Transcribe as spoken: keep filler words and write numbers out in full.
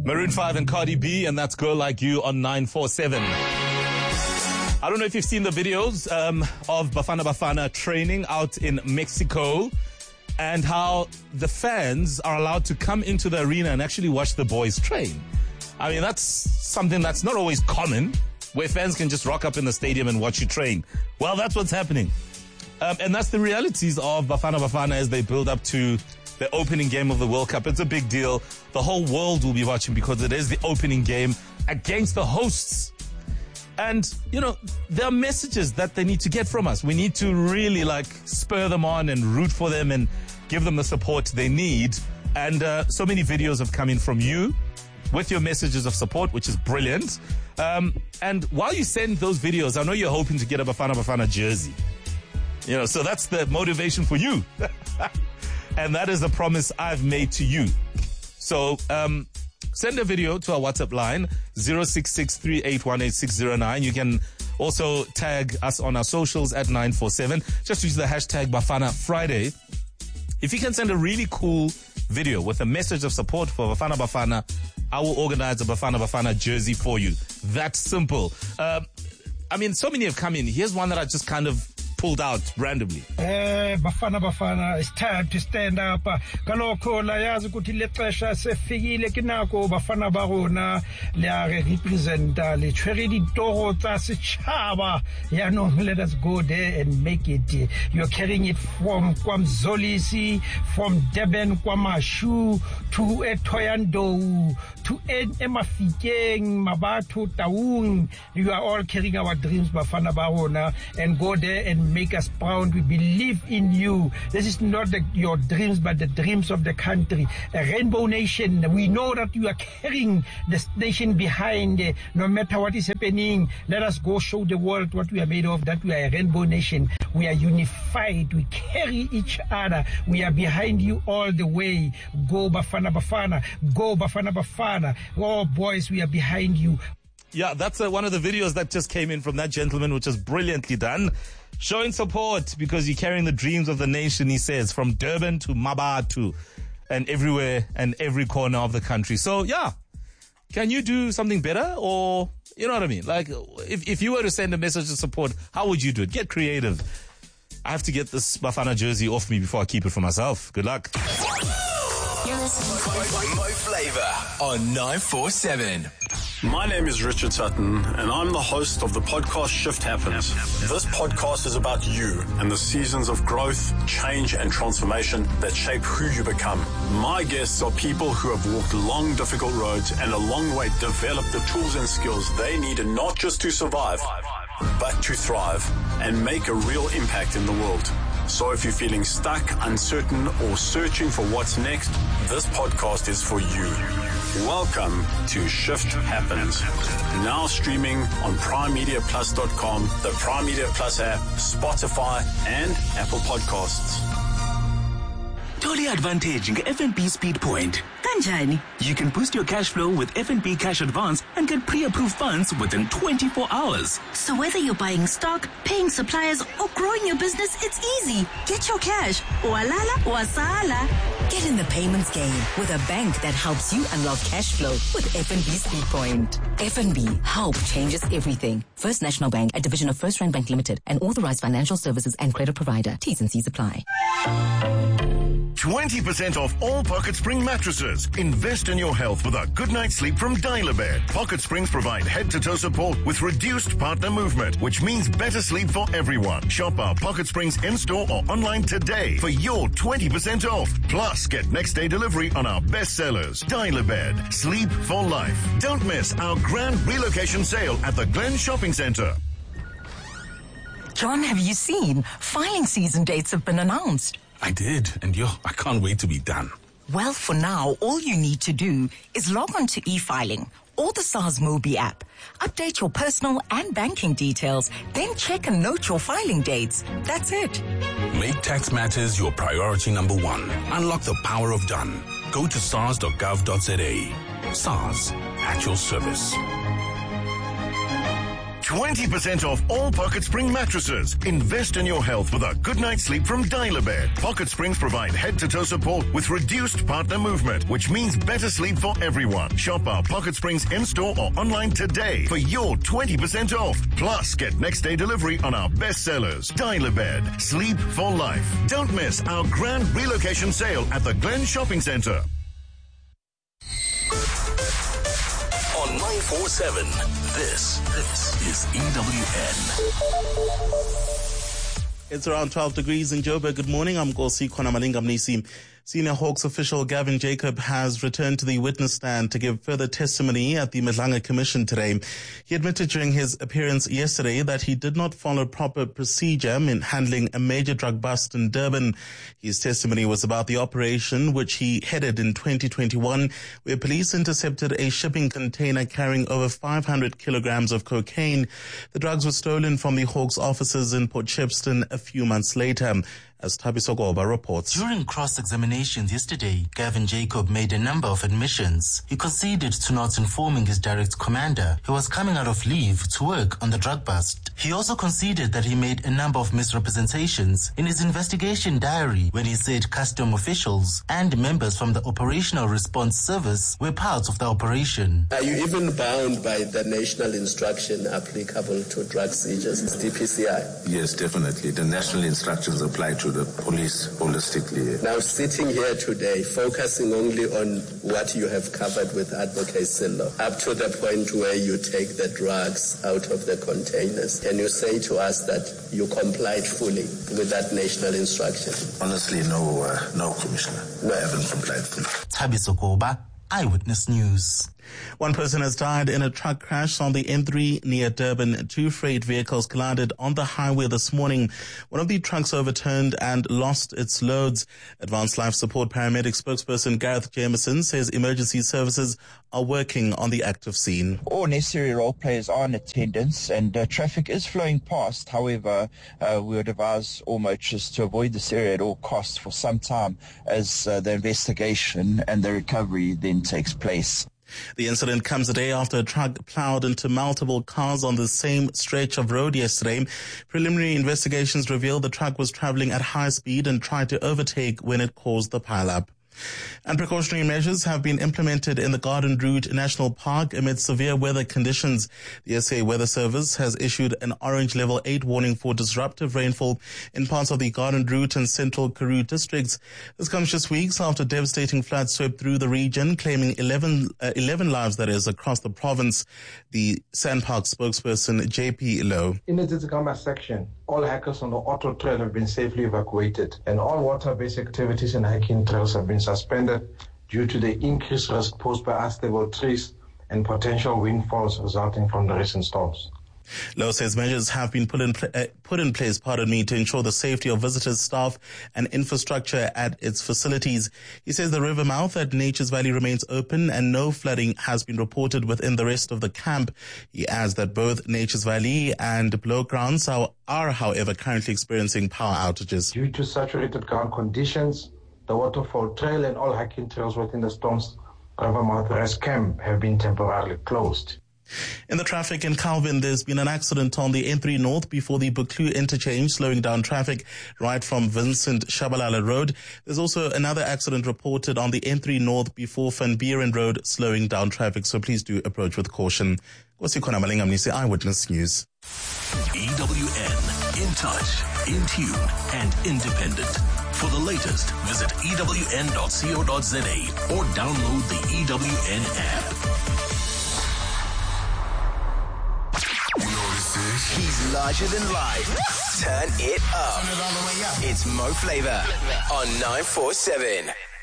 Maroon five and Cardi B, and that's Girl Like You on nine four seven. I don't know if you've seen the videos um, of Bafana Bafana training out in Mexico and how the fans are allowed to come into the arena and actually watch the boys train. I mean, that's something that's not always common, where fans can just rock up in the stadium and watch you train. Well, that's what's happening. Um, and that's the realities of Bafana Bafana as they build up to the opening game of the World Cup. It's a big deal. The whole world will be watching because it is the opening game against the hosts. And, you know, there are messages that they need to get from us. We need to really, like, spur them on and root for them and give them the support they need. And uh, so many videos have come in from you with your messages of support, which is brilliant. Um, and while you send those videos, I know you're hoping to get a Bafana Bafana jersey. You know, so that's the motivation for you. And that is the promise I've made to you. So, um... send a video to our WhatsApp line, zero six six three eight one eight six zero nine. You can also tag us on our socials at nine four seven. Just use the hashtag Bafana Friday. If you can send a really cool video with a message of support for Bafana Bafana, I will organize a Bafana Bafana jersey for you. That's simple. Uh, I mean, so many have come in. Here's one that I just kind of pulled out randomly. Eh, Bafana Bafana, it's time to stand up. Kaloko la yazi ukuthi lexesha sefikile kinako Bafana Barona le representa le tshwere ditoro tsa setšhaba. Ya no, let us go there and make it. You're carrying it from KwaMzolisi, from Durban, KwaMashu to eThoyandou to eMafikeng, Mabatu, Taung. You are all carrying our dreams, Bafana Barona, and go there and make us proud. We believe in you. This is not the, your dreams, but the dreams of the country. A rainbow nation. We know that you are carrying this nation behind. Uh, no matter what is happening, let us go show the world what we are made of, that we are a rainbow nation. We are unified. We carry each other. We are behind you all the way. Go Bafana Bafana. Go Bafana Bafana. Oh, boys, we are behind you. Yeah, that's uh, one of the videos that just came in from that gentleman, which is brilliantly done. Showing support because you're carrying the dreams of the nation, he says, from Durban to Mabatu and everywhere and every corner of the country. So, yeah, can you do something better? Or, you know what I mean? Like, if, if you were to send a message of support, how would you do it? Get creative. I have to get this Bafana jersey off me before I keep it for myself. Good luck. You're listening. Mo Flava on nine four seven. My name is Richard Sutton, and I'm the host of the podcast Shift Happens. This podcast is about you and the seasons of growth, change, and transformation that shape who you become. My guests are people who have walked long, difficult roads and along the way developed the tools and skills they need not just to survive, but to thrive and make a real impact in the world. So if you're feeling stuck, uncertain, or searching for what's next, this podcast is for you. Welcome to Shift Happens. Now streaming on prime media plus dot com, the Prime Media Plus app, Spotify, and Apple Podcasts. Totally advantage F N B Speed Point. Kanjani? You can boost your cash flow with F N B Cash Advance and get pre-approved funds within twenty-four hours. So whether you're buying stock, paying suppliers, or growing your business, it's easy. Get your cash. Walala, wasala. Get in the payments game with a bank that helps you unlock cash flow with F N B Speed Point. F N B, help changes everything. First National Bank, a division of First Rand Bank Limited, an authorized financial services and credit provider. T's and C's apply. twenty percent off all Pocket Spring mattresses. Invest in your health with a good night's sleep from Dial-A-Bed. Pocket Springs provide head-to-toe support with reduced partner movement, which means better sleep for everyone. Shop our Pocket Springs in-store or online today for your twenty percent off. Plus, get next-day delivery on our best sellers. Dial-A-Bed. Sleep for life. Don't miss our grand relocation sale at the Glen Shopping Centre. John, have you seen? Filing season dates have been announced. I did, and yo, I can't wait to be done. Well, for now, all you need to do is log on to e-filing or the SARS Mobi app. Update your personal and banking details, then check and note your filing dates. That's it. Make tax matters your priority number one. Unlock the power of done. Go to sars dot gov dot za. SARS, at your service. twenty percent off all Pocket Spring mattresses. Invest in your health with a good night's sleep from Dial-A-Bed. Pocket Springs provide head-to-toe support with reduced partner movement, which means better sleep for everyone. Shop our Pocket Springs in-store or online today for your twenty percent off. Plus, get next-day delivery on our best sellers. Dial-A-Bed. Sleep for life. Don't miss our grand relocation sale at the Glen Shopping Centre. On nine four seven, this, this is E W N. It's around twelve degrees in Joburg. Good morning. I'm Nkosi Khona Mnisi. Senior Hawks official Gavin Jacob has returned to the witness stand to give further testimony at the Madlanga Commission today. He admitted during his appearance yesterday that he did not follow proper procedure in handling a major drug bust in Durban. His testimony was about the operation which he headed in twenty twenty-one, where police intercepted a shipping container carrying over five hundred kilograms of cocaine. The drugs were stolen from the Hawks offices in Port Shepstone a few months later. As Thabiso Goba reports. During cross-examinations yesterday, Gavin Jacob made a number of admissions. He conceded to not informing his direct commander he was coming out of leave to work on the drug bust. He also conceded that he made a number of misrepresentations in his investigation diary when he said custom officials and members from the Operational Response Service were part of the operation. Are you even bound by the national instruction applicable to drug seizures, D P C I? Yes, definitely. The national instructions apply to the police holistically. Now, sitting here today, focusing only on what you have covered with Advocate Sillo, up to the point where you take the drugs out of the containers, can you say to us that you complied fully with that national instruction? Honestly, no, uh, no, Commissioner. No. I haven't complied fully. Thabiso Goba, Eyewitness News. One person has died in a truck crash on the N three near Durban. Two freight vehicles collided on the highway this morning. One of the trucks overturned and lost its loads. Advanced Life Support paramedic spokesperson Gareth Jameson says emergency services are working on the active scene. All necessary role players are in attendance and uh, traffic is flowing past. However, uh, we would advise all motorists to avoid this area at all costs for some time as uh, the investigation and the recovery then takes place. The incident comes a day after a truck plowed into multiple cars on the same stretch of road yesterday. Preliminary investigations revealed the truck was traveling at high speed and tried to overtake when it caused the pileup. And precautionary measures have been implemented in the Garden Route National Park amid severe weather conditions. The S A Weather Service has issued an orange level eight warning for disruptive rainfall in parts of the Garden Route and Central Karoo districts. This comes just weeks after devastating floods swept through the region, claiming eleven, uh, eleven lives, that is, across the province. The Sandpark spokesperson, J P Lowe. In the Tsitsikamma section, all hikers on the Otto Trail have been safely evacuated, and all water-based activities and hiking trails have been suspended due to the increased risk posed by unstable trees and potential windfalls resulting from the recent storms. Lowe says measures have been put in pl- uh, put in place, pardon me, to ensure the safety of visitors, staff, and infrastructure at its facilities. He says the river mouth at Nature's Valley remains open and no flooding has been reported within the rest of the camp. He adds that both Nature's Valley and below grounds are, are, however, currently experiencing power outages. Due to saturated ground conditions, the Waterfall Trail and all hiking trails within the Storms Rivermouth Rest Camp have been temporarily closed. In the traffic in Calvin, there's been an accident on the N three North before the Buccleuch interchange, slowing down traffic right from Vincent Shabalala Road. There's also another accident reported on the N three North before Van Buren Road, slowing down traffic, so please do approach with caution. Nkosi Khona Mnisi, Eyewitness News. E W N, in touch, in tune, and independent. For the latest, visit E W N dot co dot za or download the E W N app. He's larger than life. Turn it up. Turn it all the way up. It's Mo Flava on nine four seven.